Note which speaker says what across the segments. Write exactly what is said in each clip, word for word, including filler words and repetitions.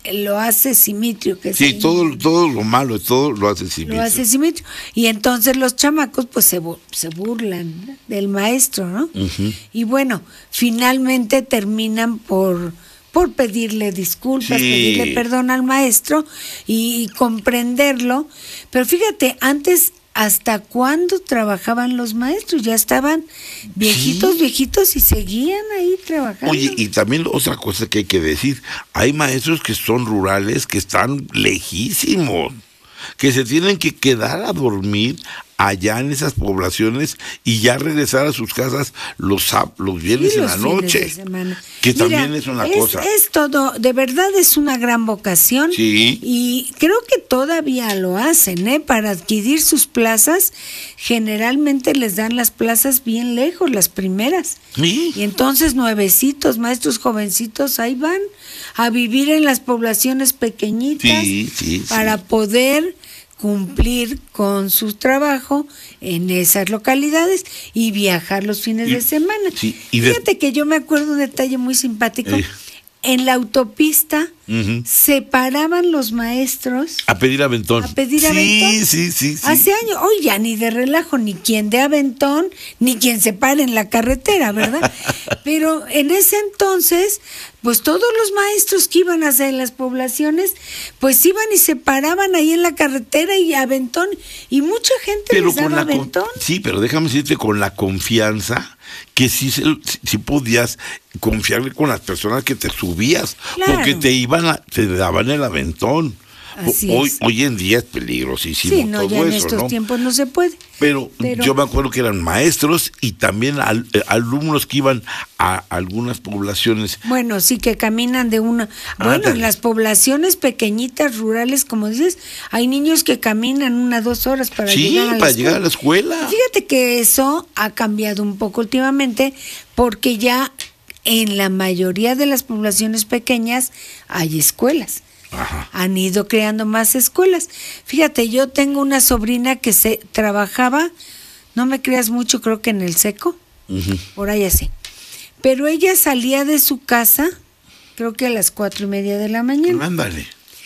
Speaker 1: lo hace Simitrio, que
Speaker 2: sí,
Speaker 1: es
Speaker 2: todo, todo lo malo, todo lo hace Simitrio.
Speaker 1: Lo hace Simitrio. Y entonces los chamacos pues se, se burlan del maestro, ¿no? Uh-huh. Y bueno, finalmente terminan por, por pedirle disculpas, sí. pedirle perdón al maestro y, y comprenderlo. Pero fíjate, antes, ¿hasta cuándo trabajaban los maestros? Ya estaban viejitos, sí. viejitos y seguían ahí trabajando.
Speaker 2: Oye, y también otra cosa que hay que decir, hay maestros que son rurales, que están lejísimos, que se tienen que quedar a dormir allá en esas poblaciones y ya regresar a sus casas los, los viernes en la noche, que Mira, también es una
Speaker 1: es,
Speaker 2: cosa.
Speaker 1: Es todo, de verdad es una gran vocación,
Speaker 2: sí.
Speaker 1: y creo que todavía lo hacen, ¿eh? Para adquirir sus plazas, generalmente les dan las plazas bien lejos, las primeras,
Speaker 2: ¿Sí?
Speaker 1: y entonces nuevecitos, maestros jovencitos, ahí van a vivir en las poblaciones pequeñitas,
Speaker 2: sí, sí,
Speaker 1: para
Speaker 2: sí.
Speaker 1: poder cumplir con su trabajo en esas localidades y viajar los fines
Speaker 2: y,
Speaker 1: de semana.
Speaker 2: Sí, y de...
Speaker 1: Fíjate que yo me acuerdo un detalle muy simpático. Eh. En la autopista uh-huh. se paraban los maestros
Speaker 2: a pedir aventón.
Speaker 1: A pedir
Speaker 2: sí,
Speaker 1: aventón.
Speaker 2: Sí, sí, sí.
Speaker 1: Hace años, hoy ya ni de relajo, ni quien dé aventón, ni quien se pare en la carretera, ¿verdad? Pero en ese entonces, pues todos los maestros que iban hacia las poblaciones, pues iban y se paraban ahí en la carretera y aventón, y mucha gente
Speaker 2: pero
Speaker 1: les daba
Speaker 2: con la
Speaker 1: aventón.
Speaker 2: Con, sí, pero déjame decirte, con la confianza que sí, sí podías confiarle con las personas que te subías, claro. porque te iban a, te daban el aventón.
Speaker 1: Así
Speaker 2: hoy,
Speaker 1: es.
Speaker 2: hoy en día es peligrosísimo
Speaker 1: sí, no,
Speaker 2: todo
Speaker 1: ya
Speaker 2: eso,
Speaker 1: en estos
Speaker 2: ¿no?
Speaker 1: tiempos no se puede.
Speaker 2: Pero, pero yo me acuerdo que eran maestros y también al, alumnos que iban a algunas poblaciones.
Speaker 1: Bueno, sí, que caminan de una... Bueno, Ándale. En las poblaciones pequeñitas, rurales, como dices, hay niños que caminan una, dos horas para
Speaker 2: sí,
Speaker 1: llegar a la
Speaker 2: para
Speaker 1: escuela.
Speaker 2: llegar a la escuela.
Speaker 1: Fíjate que eso ha cambiado un poco últimamente, porque ya en la mayoría de las poblaciones pequeñas hay escuelas.
Speaker 2: Ajá.
Speaker 1: Han ido creando más escuelas. Fíjate, yo tengo una sobrina que se trabajaba, no me creas mucho, creo que en el Seco, uh-huh. por ahí así. Pero ella salía de su casa, creo que a las cuatro y media de la mañana.
Speaker 2: Ándale.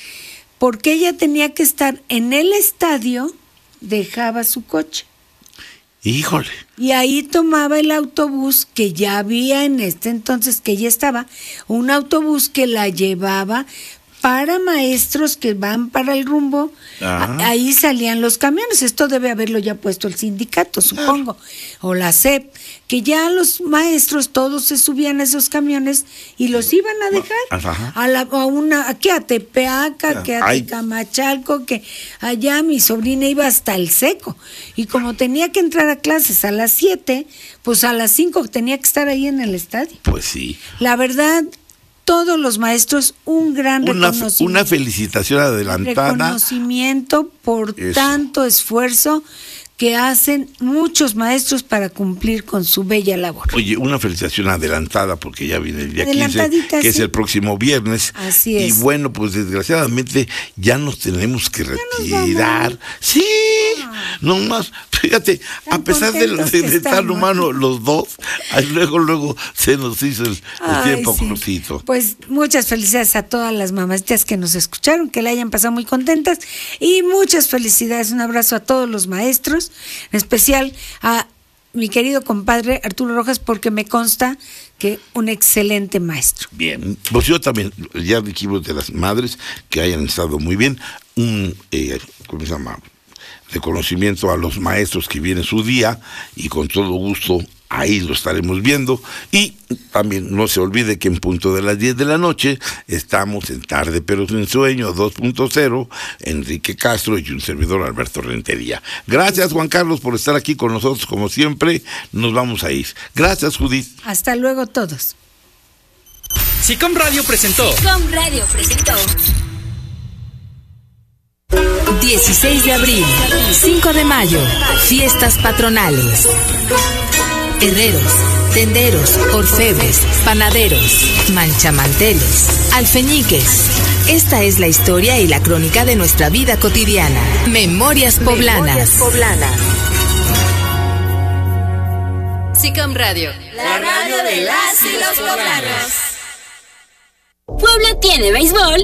Speaker 1: Porque ella tenía que estar en el estadio, dejaba su coche.
Speaker 2: Híjole.
Speaker 1: Y ahí tomaba el autobús que ya había en este entonces, que ella estaba, un autobús que la llevaba para maestros que van para el rumbo. A, ahí salían los camiones. Esto debe haberlo ya puesto el sindicato, supongo, o la S E P, que ya los maestros todos se subían a esos camiones y los iban a dejar
Speaker 2: Ajá.
Speaker 1: a, la, a una, aquí a Tepeaca, que a Tecamachalco, que allá mi sobrina iba hasta el Seco, y como tenía que entrar a clases a las siete, pues a las cinco tenía que estar ahí en el estadio.
Speaker 2: Pues sí.
Speaker 1: La verdad, todos los maestros, un gran
Speaker 2: una,
Speaker 1: reconocimiento.
Speaker 2: Una felicitación adelantada.
Speaker 1: Reconocimiento por Eso. tanto esfuerzo que hacen muchos maestros para cumplir con su bella labor.
Speaker 2: Oye, una felicitación adelantada porque ya viene el día quince, que sí. es el próximo viernes.
Speaker 1: Así es.
Speaker 2: Y bueno, pues desgraciadamente ya nos tenemos que retirar. Sí, ah. no más. Fíjate, Tan a pesar de, de, de estar humanos los dos, luego, luego se nos hizo el, el Ay, tiempo sí. cortito.
Speaker 1: Pues muchas felicidades a todas las mamacitas que nos escucharon, que la hayan pasado muy contentas, y muchas felicidades, un abrazo a todos los maestros, en especial a mi querido compadre Arturo Rojas, porque me consta que un excelente maestro.
Speaker 2: Bien, pues yo también, ya dijimos de las madres que hayan estado muy bien, un, eh, ¿cómo se llama? Reconocimiento a los maestros que viene su día, y con todo gusto ahí lo estaremos viendo. Y también no se olvide que en punto de las diez de la noche estamos en Tarde pero sin Sueño dos punto cero, Enrique Castro y un servidor, Alberto Rentería. Gracias, Juan Carlos, por estar aquí con nosotros como siempre. Nos vamos a ir. Gracias, Judith.
Speaker 1: Hasta luego todos.
Speaker 3: SICOM Radio presentó
Speaker 4: SICOM Radio presentó
Speaker 5: dieciséis de abril, cinco de mayo, fiestas patronales. Herreros, tenderos, orfebres, panaderos, manchamanteles, alfeñiques. Esta es la historia y la crónica de nuestra vida cotidiana. Memorias Poblanas. Memorias Poblanas.
Speaker 4: SICOM Radio, la radio de las y los poblanos. Puebla tiene béisbol